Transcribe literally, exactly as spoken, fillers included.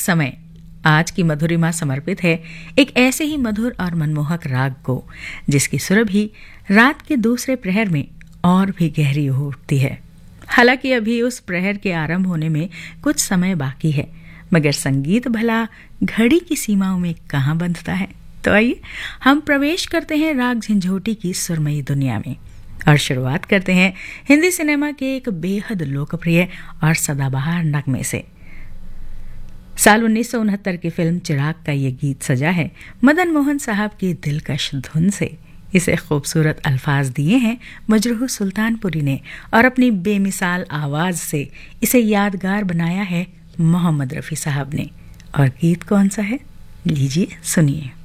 समय आज की मधुरिमा समर्पित है एक ऐसे ही मधुर और मनमोहक राग को, जिसकी सुर भी रात के दूसरे प्रहर में और भी गहरी हो उठती है। हालांकि अभी उस प्रहर के आरंभ होने में कुछ समय बाकी है, मगर संगीत भला घड़ी की सीमाओं में कहाँ बंधता है। तो आइए हम प्रवेश करते हैं राग झंझोटी की सुरमई दुनिया में और शुरुआत करते हैं हिंदी सिनेमा के एक बेहद लोकप्रिय और सदाबहार नगमे से। साल उन्नीस सौ उनहत्तर की फिल्म चिराग का ये गीत सजा है मदन मोहन साहब की दिलकश धुन से। इसे खूबसूरत अल्फाज दिए हैं मजरूह सुल्तानपुरी ने और अपनी बेमिसाल आवाज से इसे यादगार बनाया है मोहम्मद रफ़ी साहब ने। और गीत कौन सा है, लीजिए सुनिए।